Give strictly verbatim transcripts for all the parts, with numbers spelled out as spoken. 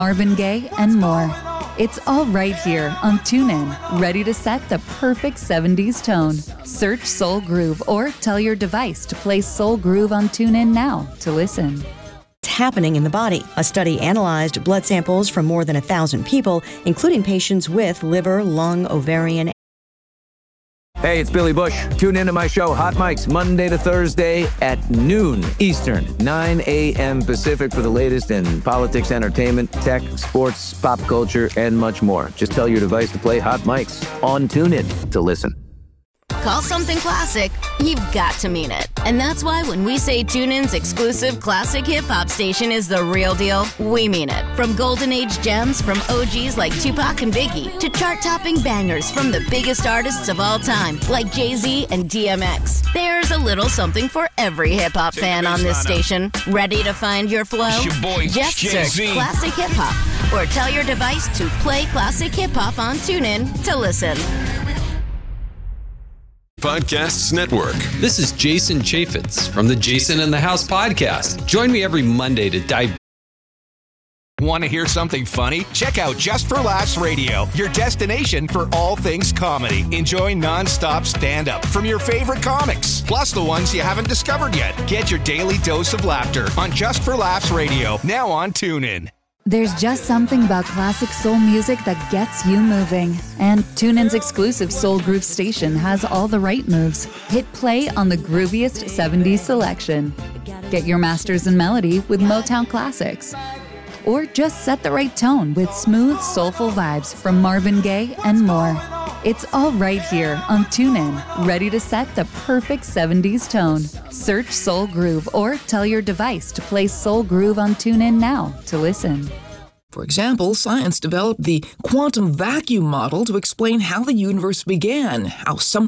Marvin Gaye, and more. It's all right here on TuneIn, ready to set the perfect seventies tone. Search Soul Groove or tell your device to play Soul Groove on TuneIn now to listen. Happening in the body. A study analyzed blood samples from more than a thousand people, including patients with liver, lung, ovarian. Hey, it's Billy Bush. Tune into my show, Hot Mics, Monday to Thursday at noon Eastern, nine a.m. Pacific for the latest in politics, entertainment, tech, sports, pop culture, and much more. Just tell your device to play Hot Mics on TuneIn to listen. Call something classic, you've got to mean it. And that's why when we say TuneIn's exclusive classic hip-hop station is the real deal, we mean it. From golden age gems from O Gs like Tupac and Biggie to chart-topping bangers from the biggest artists of all time like Jay-Z and D M X. There's a little something for every hip-hop fan on this station. Ready to find your flow? Your boy, Just search Jay-Z. Classic Hip-Hop or tell your device to play Classic Hip-Hop on TuneIn to listen. Podcasts Network. This is Jason Chaffetz from the Jason in the House podcast. Join me every Monday to dive. Want to hear something funny? Check out Just for Laughs Radio, your destination for all things comedy. Enjoy nonstop stand-up from your favorite comics, plus the ones you haven't discovered yet. Get your daily dose of laughter on Just for Laughs Radio, now on TuneIn. There's just something about classic soul music that gets you moving. And TuneIn's exclusive Soul Groove station has all the right moves. Hit play on the grooviest seventies selection. Get your masters in melody with Motown classics. Or just set the right tone with smooth, soulful vibes from Marvin Gaye and more. It's all right here on TuneIn, ready to set the perfect seventies tone. Search Soul Groove or tell your device to play Soul Groove on TuneIn now to listen. For example, science developed the quantum vacuum model to explain how the universe began, how some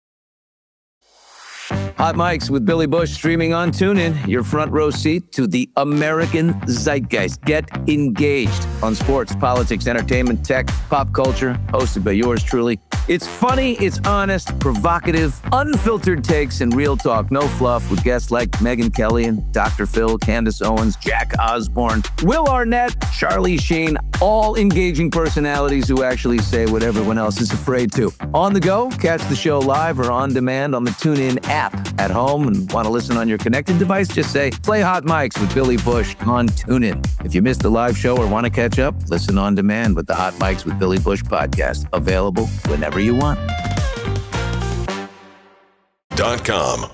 Hot Mics with Billy Bush streaming on TuneIn, your front row seat to the American zeitgeist. Get engaged on sports, politics, entertainment, tech, pop culture, hosted by yours truly. It's funny, it's honest, provocative, unfiltered takes, and real talk. No fluff with guests like Megyn Kelly and Doctor Phil, Candace Owens, Jack Osborne, Will Arnett, Charlie Sheen, all engaging personalities who actually say what everyone else is afraid to. On the go, catch the show live or on demand on the TuneIn app. At home and want to listen on your connected device, just say, play Hot Mics with Billy Bush on TuneIn. If you missed the live show or want to catch up, listen on demand with the Hot Mics with Billy Bush podcast. Available whenever you want. Dot com.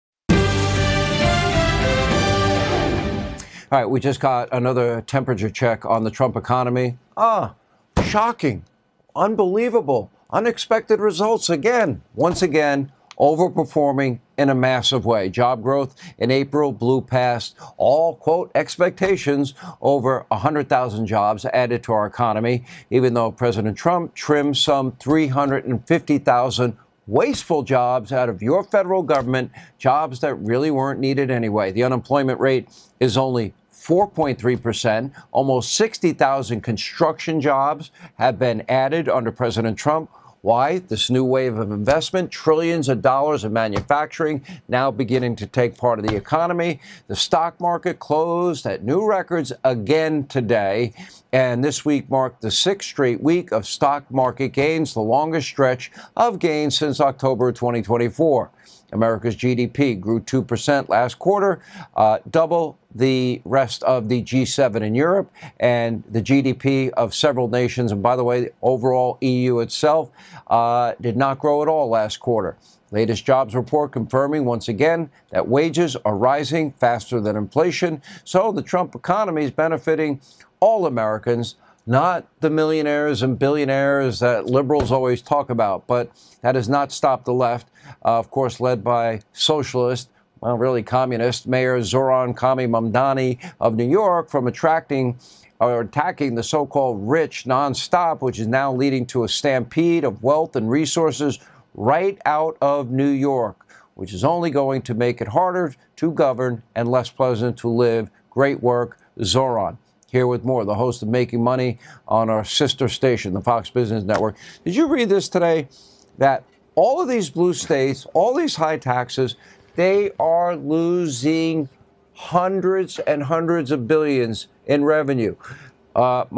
All right, we just got another temperature check on the Trump economy. Ah, shocking, unbelievable, unexpected results again. Once again, overperforming in a massive way. Job growth in April blew past all, quote, expectations. Over one hundred thousand jobs added to our economy, even though President Trump trimmed some three hundred fifty thousand wasteful jobs out of your federal government, jobs that really weren't needed anyway. The unemployment rate is only four point three percent. Almost sixty thousand construction jobs have been added under President Trump. Why? This new wave of investment, trillions of dollars of manufacturing now beginning to take part of the economy. The stock market closed at new records again today. And this week marked the sixth straight week of stock market gains, the longest stretch of gains since October twenty twenty-four. America's G D P grew two percent last quarter, uh, double the rest of the G seven in Europe, and the G D P of several nations. And by the way, the overall E U itself uh, did not grow at all last quarter. Latest jobs report confirming once again that wages are rising faster than inflation. So the Trump economy is benefiting all Americans, not the millionaires and billionaires that liberals always talk about. But that has not stopped the left, uh, of course, led by socialist, well, really communist, Mayor Zoran Mamdani of New York, from attracting or attacking the so-called rich nonstop, which is now leading to a stampede of wealth and resources right out of New York, which is only going to make it harder to govern and less pleasant to live. Great work, Zoran. Here with more, the host of Making Money on our sister station, the Fox Business Network. Did you read this today? That all of these blue states, all these high taxes, they are losing hundreds and hundreds of billions in revenue. Uh,